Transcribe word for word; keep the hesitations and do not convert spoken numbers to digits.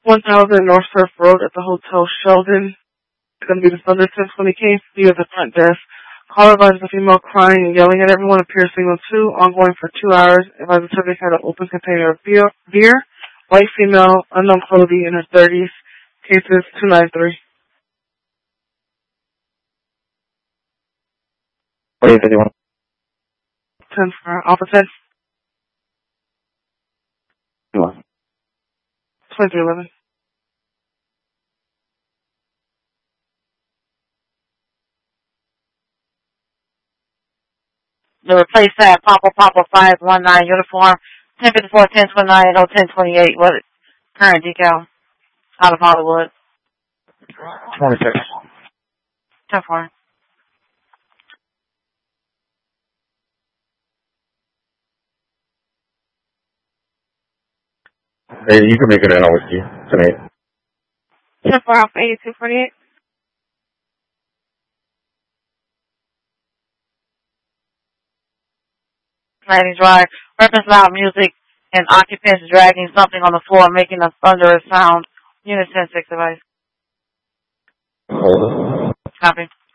one thousand North Surf Road at the Hotel Sheldon. It's going to be the Sunday ten twenty K. See you at the front desk. Caller advises a female crying and yelling at everyone. Appears signal two. Ongoing for two hours. Advises the subject had an open container of beer. beer. White female, unknown clothing, in her thirties. Cases two nine three. What is it you want? ten for Alpha ten. What? twenty-three eleven. The replace that Papa Papa five one nine uniform, ten fifty-four, ten twenty-nine, oh, ten twenty-eight. What current decal? Out of Hollywood. twenty-six. ten four. Hey, you can make it in a whiskey tonight. ten four Alpha eighty-two forty-eight. Landing drive. Reference loud music and occupants dragging something on the floor, making a thunderous sound. Unit ten six device. Hold it. Copy.